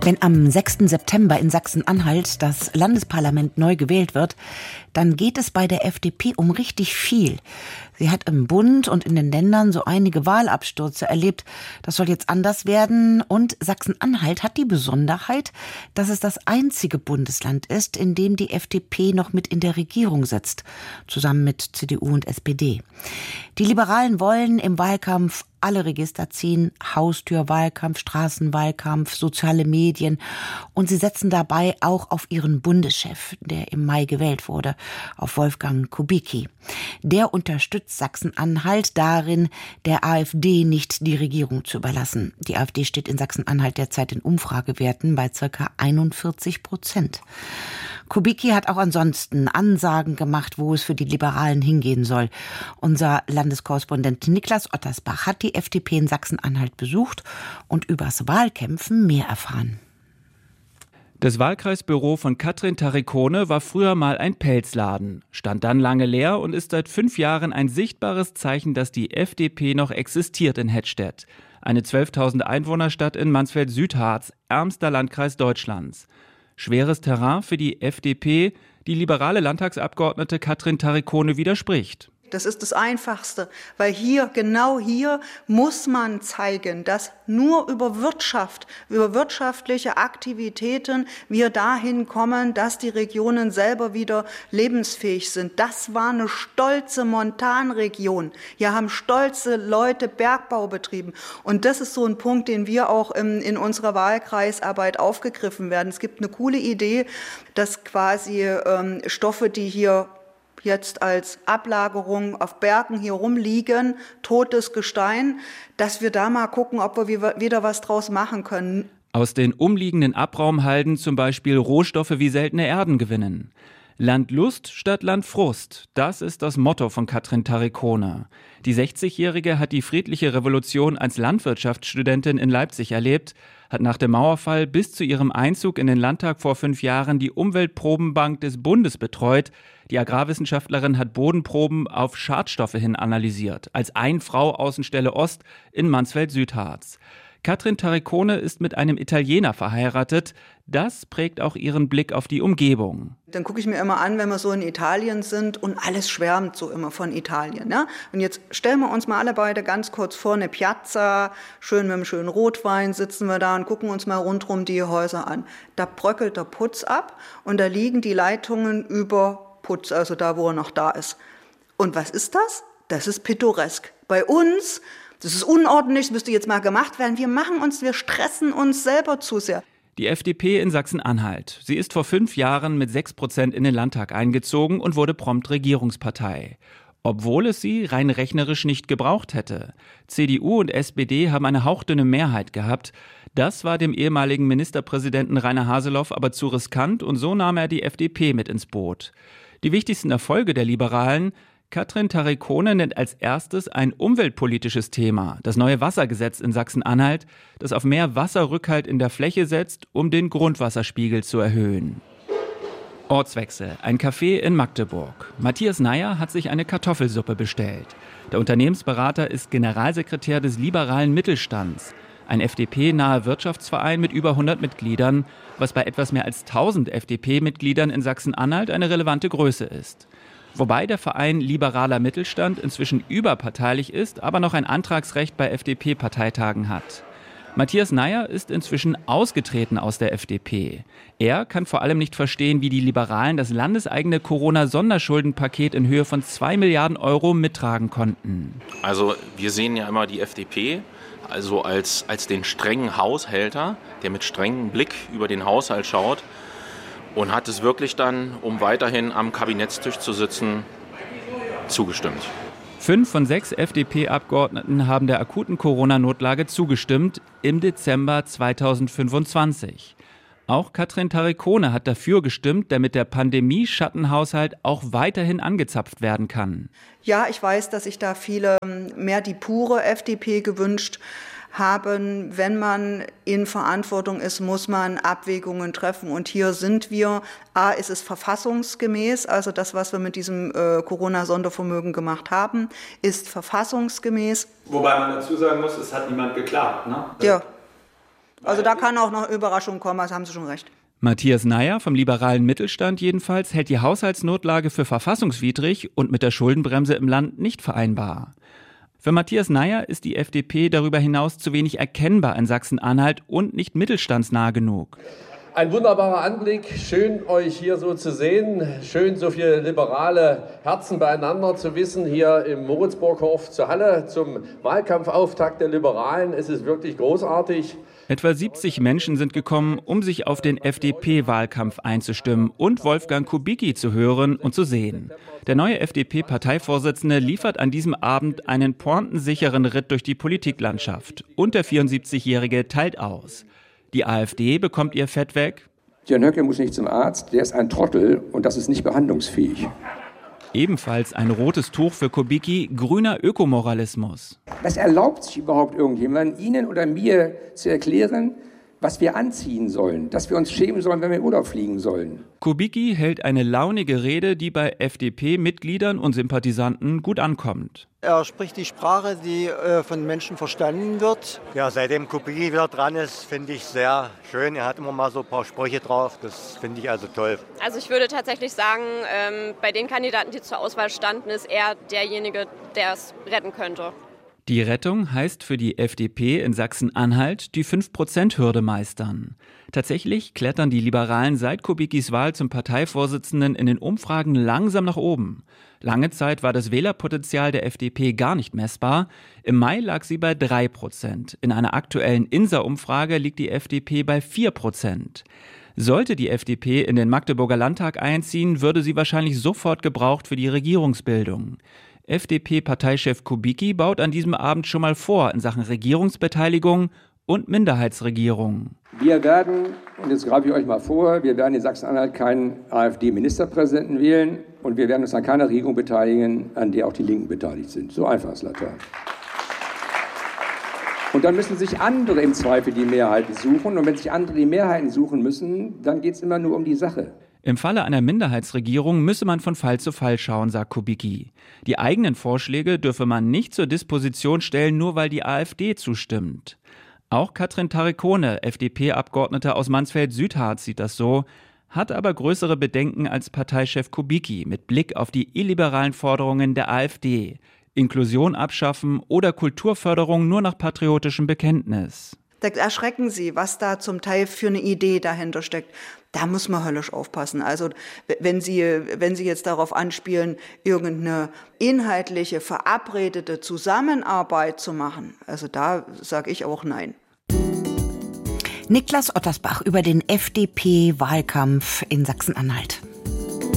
Wenn am 6. September in Sachsen-Anhalt das Landesparlament neu gewählt wird, dann geht es bei der FDP um richtig viel. Sie hat im Bund und in den Ländern so einige Wahlabstürze erlebt. Das soll jetzt anders werden. Und Sachsen-Anhalt hat die Besonderheit, dass es das einzige Bundesland ist, in dem die FDP noch mit in der Regierung sitzt, zusammen mit CDU und SPD. Die Liberalen wollen im Wahlkampf alle Register ziehen, Haustürwahlkampf, Straßenwahlkampf, soziale Medien. Und sie setzen dabei auch auf ihren Bundeschef, der im Mai gewählt wurde, auf Wolfgang Kubicki. Der unterstützt Sachsen-Anhalt darin, der AfD nicht die Regierung zu überlassen. Die AfD steht in Sachsen-Anhalt derzeit in Umfragewerten bei ca. 41%. Kubicki hat auch ansonsten Ansagen gemacht, wo es für die Liberalen hingehen soll. Unser Landeskorrespondent Niklas Ottersbach hat die FDP in Sachsen-Anhalt besucht und übers Wahlkämpfen mehr erfahren. Das Wahlkreisbüro von Katrin Tarikone war früher mal ein Pelzladen, stand dann lange leer und ist seit 5 Jahren ein sichtbares Zeichen, dass die FDP noch existiert in Hettstedt. Eine 12.000 Einwohnerstadt in Mansfeld-Südharz, ärmster Landkreis Deutschlands. Schweres Terrain für die FDP, die liberale Landtagsabgeordnete Katrin Tarikone widerspricht. Das ist das Einfachste, weil genau hier muss man zeigen, dass nur über Wirtschaft, über wirtschaftliche Aktivitäten wir dahin kommen, dass die Regionen selber wieder lebensfähig sind. Das war eine stolze Montanregion. Hier haben stolze Leute Bergbau betrieben. Und das ist so ein Punkt, den wir auch in unserer Wahlkreisarbeit aufgegriffen werden. Es gibt eine coole Idee, dass quasi Stoffe, die hier jetzt als Ablagerung auf Bergen hier rumliegen, totes Gestein, dass wir da mal gucken, ob wir wieder was draus machen können. Aus den umliegenden Abraumhalden zum Beispiel Rohstoffe wie seltene Erden gewinnen. Landlust statt Landfrust, das ist das Motto von Katrin Tarikone. Die 60-Jährige hat die friedliche Revolution als Landwirtschaftsstudentin in Leipzig erlebt, hat nach dem Mauerfall bis zu ihrem Einzug in den Landtag vor 5 Jahren die Umweltprobenbank des Bundes betreut. Die Agrarwissenschaftlerin hat Bodenproben auf Schadstoffe hin analysiert, als Ein-Frau-Außenstelle Ost in Mansfeld-Südharz. Katrin Tarikone ist mit einem Italiener verheiratet. Das prägt auch ihren Blick auf die Umgebung. Dann gucke ich mir immer an, wenn wir so in Italien sind und alles schwärmt so immer von Italien. Ja? Und jetzt stellen wir uns mal alle beide ganz kurz vor, eine Piazza, schön mit einem schönen Rotwein sitzen wir da und gucken uns mal rundherum die Häuser an. Da bröckelt der Putz ab und da liegen die Leitungen über Putz, also da, wo er noch da ist. Und was ist das? Das ist pittoresk. Bei uns, das ist unordentlich, das müsste jetzt mal gemacht werden. Wir stressen uns selber zu sehr. Die FDP in Sachsen-Anhalt. Sie ist vor 5 Jahren mit 6% in den Landtag eingezogen und wurde prompt Regierungspartei. Obwohl es sie rein rechnerisch nicht gebraucht hätte. CDU und SPD haben eine hauchdünne Mehrheit gehabt. Das war dem ehemaligen Ministerpräsidenten Rainer Haseloff aber zu riskant und so nahm er die FDP mit ins Boot. Die wichtigsten Erfolge der Liberalen: Katrin Tarikone nennt als erstes ein umweltpolitisches Thema, das neue Wassergesetz in Sachsen-Anhalt, das auf mehr Wasserrückhalt in der Fläche setzt, um den Grundwasserspiegel zu erhöhen. Ortswechsel, ein Café in Magdeburg. Matthias Neier hat sich eine Kartoffelsuppe bestellt. Der Unternehmensberater ist Generalsekretär des liberalen Mittelstands, ein FDP-naher Wirtschaftsverein mit über 100 Mitgliedern, was bei etwas mehr als 1000 FDP-Mitgliedern in Sachsen-Anhalt eine relevante Größe ist. Wobei der Verein Liberaler Mittelstand inzwischen überparteilich ist, aber noch ein Antragsrecht bei FDP-Parteitagen hat. Matthias Neier ist inzwischen ausgetreten aus der FDP. Er kann vor allem nicht verstehen, wie die Liberalen das landeseigene Corona-Sonderschuldenpaket in Höhe von 2 Milliarden Euro mittragen konnten. Also wir sehen ja immer die FDP also als den strengen Haushälter, der mit strengem Blick über den Haushalt schaut. Und hat es wirklich dann, um weiterhin am Kabinettstisch zu sitzen, zugestimmt. 5 von 6 FDP-Abgeordneten haben der akuten Corona-Notlage zugestimmt im Dezember 2025. Auch Katrin Tarikone hat dafür gestimmt, damit der Pandemie-Schattenhaushalt auch weiterhin angezapft werden kann. Ja, ich weiß, dass sich da viele mehr die pure FDP gewünscht haben. Wenn man in Verantwortung ist, muss man Abwägungen treffen. Und hier sind wir. A, ist es verfassungsgemäß, also das, was wir mit diesem Corona-Sondervermögen gemacht haben, ist verfassungsgemäß. Wobei man dazu sagen muss, es hat niemand geklagt, ne? Ja. Also da kann auch noch Überraschung kommen, das haben Sie schon recht. Matthias Nayer vom liberalen Mittelstand jedenfalls hält die Haushaltsnotlage für verfassungswidrig und mit der Schuldenbremse im Land nicht vereinbar. Für Matthias Nayer ist die FDP darüber hinaus zu wenig erkennbar in Sachsen-Anhalt und nicht mittelstandsnah genug. Ein wunderbarer Anblick, schön euch hier so zu sehen, schön so viele liberale Herzen beieinander zu wissen, hier im Moritzburghof zur Halle zum Wahlkampfauftakt der Liberalen. Es ist wirklich großartig. Etwa 70 Menschen sind gekommen, um sich auf den FDP-Wahlkampf einzustimmen und Wolfgang Kubicki zu hören und zu sehen. Der neue FDP-Parteivorsitzende liefert an diesem Abend einen pointensicheren Ritt durch die Politiklandschaft. Und der 74-Jährige teilt aus. Die AfD bekommt ihr Fett weg. Björn Höcke muss nicht zum Arzt, der ist ein Trottel und das ist nicht behandlungsfähig. Ebenfalls ein rotes Tuch für Kubicki, grüner Ökomoralismus. Was erlaubt sich überhaupt irgendjemand, Ihnen oder mir zu erklären, was wir anziehen sollen, dass wir uns schämen sollen, wenn wir in Urlaub fliegen sollen? Kubicki hält eine launige Rede, die bei FDP-Mitgliedern und Sympathisanten gut ankommt. Er spricht die Sprache, die von Menschen verstanden wird. Ja, seitdem Kubicki wieder dran ist, finde ich sehr schön. Er hat immer mal so ein paar Sprüche drauf. Das finde ich also toll. Also ich würde tatsächlich sagen, bei den Kandidaten, die zur Auswahl standen, ist er derjenige, der es retten könnte. Die Rettung heißt für die FDP in Sachsen-Anhalt die 5%-Hürde meistern. Tatsächlich klettern die Liberalen seit Kubickis Wahl zum Parteivorsitzenden in den Umfragen langsam nach oben. Lange Zeit war das Wählerpotenzial der FDP gar nicht messbar. Im Mai lag sie bei 3%. In einer aktuellen INSA-Umfrage liegt die FDP bei 4%. Sollte die FDP in den Magdeburger Landtag einziehen, würde sie wahrscheinlich sofort gebraucht für die Regierungsbildung. FDP-Parteichef Kubicki baut an diesem Abend schon mal vor in Sachen Regierungsbeteiligung und Minderheitsregierung. Wir werden, und jetzt greife ich euch mal vor, wir werden in Sachsen-Anhalt keinen AfD-Ministerpräsidenten wählen und wir werden uns an keiner Regierung beteiligen, an der auch die Linken beteiligt sind. So einfach ist Latein. Und dann müssen sich andere im Zweifel die Mehrheiten suchen. Und wenn sich andere die Mehrheiten suchen müssen, dann geht es immer nur um die Sache. Im Falle einer Minderheitsregierung müsse man von Fall zu Fall schauen, sagt Kubicki. Die eigenen Vorschläge dürfe man nicht zur Disposition stellen, nur weil die AfD zustimmt. Auch Katrin Tarikhone, FDP-Abgeordnete aus Mansfeld-Südharz, sieht das so, hat aber größere Bedenken als Parteichef Kubicki mit Blick auf die illiberalen Forderungen der AfD. Inklusion abschaffen oder Kulturförderung nur nach patriotischem Bekenntnis. Da erschrecken Sie, was da zum Teil für eine Idee dahinter steckt. Da muss man höllisch aufpassen. Also wenn Sie jetzt darauf anspielen, irgendeine inhaltliche, verabredete Zusammenarbeit zu machen, also da sage ich auch nein. Niklas Ottersbach über den FDP-Wahlkampf in Sachsen-Anhalt.